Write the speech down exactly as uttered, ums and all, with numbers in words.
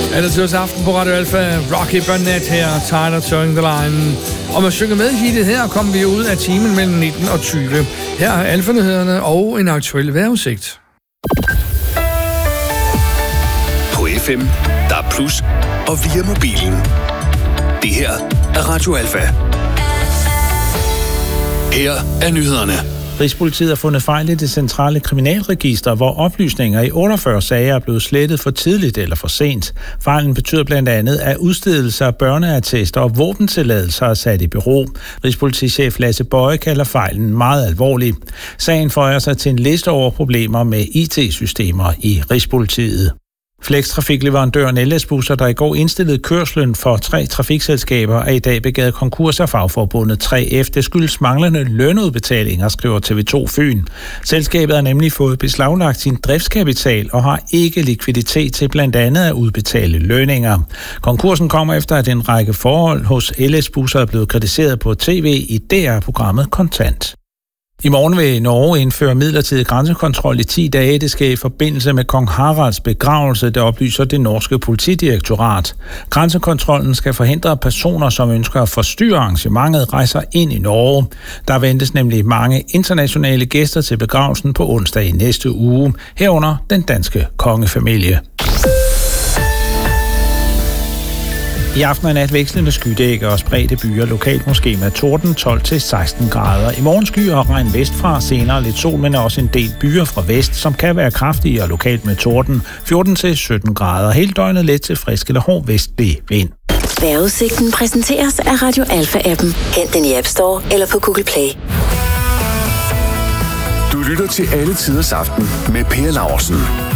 Alle tids aften på Radio Alfa, Rocky Burnett her, Tyler Turning the Line. Og med synge med hittet her, kommer vi ud af timen mellem nitten og tyve. Her er Alfa-nyhederne og en aktuel vejrudsigt. På F M, der er plus, og via mobilen. Det her er Radio Alfa. Her er nyhederne. Rigspolitiet har fundet fejl i det centrale kriminalregister, hvor oplysninger i otteogfyrre sager er blevet slettet for tidligt eller for sent. Fejlen betyder blandt andet, at udstedelser af børneattester og våbentilladelser er sat i bero. Rigspolitichef Lasse Bøje kalder fejlen meget alvorlig. Sagen føjer sig til en liste over problemer med I T-systemer i Rigspolitiet. Flextrafikleverandøren L S Busser, der i går indstillede kørslen for tre trafikselskaber, er i dag begæret konkurs af fagforbundet tre F. Det skyldes manglende lønudbetalinger, skriver T V to Fyn. Selskabet har nemlig fået beslaglagt sin driftskapital og har ikke likviditet til blandt andet at udbetale lønninger. Konkursen kommer efter, at en række forhold hos L S Busser er blevet kritiseret på tv i D R-programmet Kontant. I morgen vil Norge indføre midlertidig grænsekontrol i ti dage. Det sker i forbindelse med kong Haralds begravelse, der oplyser det norske politidirektorat. Grænsekontrollen skal forhindre personer, som ønsker at forstyrre arrangementet, rejser ind i Norge. Der ventes nemlig mange internationale gæster til begravelsen på onsdag i næste uge, herunder den danske kongefamilie. I aften og nat vekslende skydækker og spredte byer, lokalt måske med torden tolv til seksten grader. I morgen skyer og regn vestfra, senere lidt sol, men også en del byer fra vest, som kan være kraftige og lokalt med torden fjorten til sytten grader. Hele døgnet let til frisk eller hård vestlig vind. Vejrudsigten præsenteres af Radio Alfa-appen. Hent den i App Store eller på Google Play. Du lytter til Alle Tiders Aften med Per Laursen.